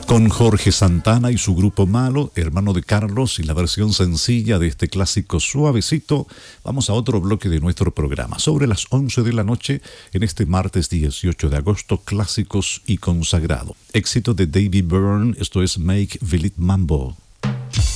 Con Jorge Santana y su grupo Malo, hermano de Carlos, y la versión sencilla de este clásico suavecito, vamos a otro bloque de nuestro programa. Sobre las 11 de la noche, en este martes 18 de agosto, clásicos y consagrado. Éxito de David Byrne, esto es Make Believe Mambo.